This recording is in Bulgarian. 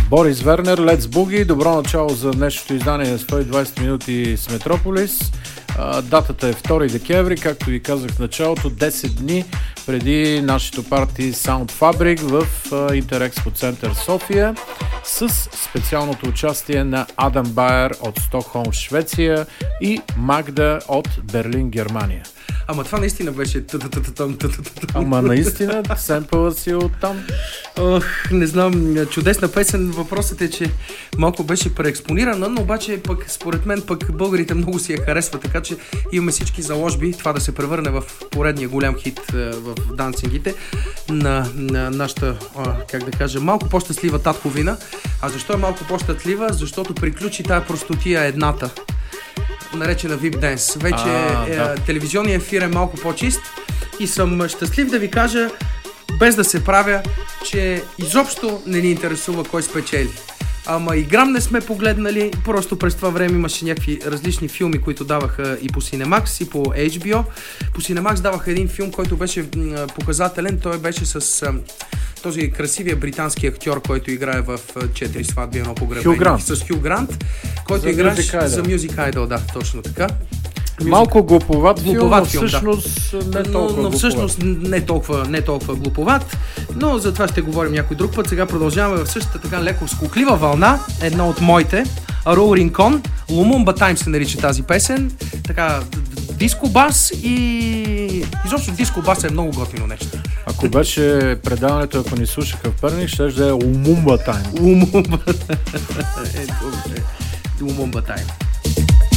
Борис Вернер, Let's Boogie. Добро начало за днешното издание на 120 минути с Метрополис. Датата е 2 декември, както ви казах в началото, 10 дни преди нашето парти Sound Fabric в Интерекспо център София, с специалното участие на Адам Байер от Стокхолм, Швеция и Магда от Берлин, Германия. Ама това наистина беше... Ама наистина, семпълът си от там. Не знам, чудесна песен. Въпросът е, че малко беше преекспонирана, но обаче пък, според мен, пък българите много си я харесват, така че имаме всички заложби това да се превърне в поредния голям хит в данцингите на нашата, как да кажа, малко по-щастлива татковина. А защо е малко по-щастлива? Защото приключи тая простотия едната, наречена VIP Dance. Вече телевизионният ефир е малко по-чист и съм щастлив да ви кажа, без да се правя, че изобщо не ни интересува кой спечели. Ама и грам не сме погледнали, просто през това време имаше някакви различни филми, които даваха и по Cinemax, и по HBO. По Cinemax даваха един филм, който беше показателен, той беше с този красивия британски актьор, който играе в 4 сватби, едно погребение. С Хю Грант, който играе за Music Idol, да, точно така. Малко глуповат филм, но всъщност не толкова но всъщност не толкова глуповат, но за това ще говорим някой друг път. Сега продължаваме в същата така леко скуклива вълна, една от моите, Rolling On, Lumumba Time се нарича тази песен, така диско бас и изобщо диско бас е много готино нещо. Ако беше предаването, ако ни слушаха в Перник, ще да е Lumumba Time. Lumumba Time.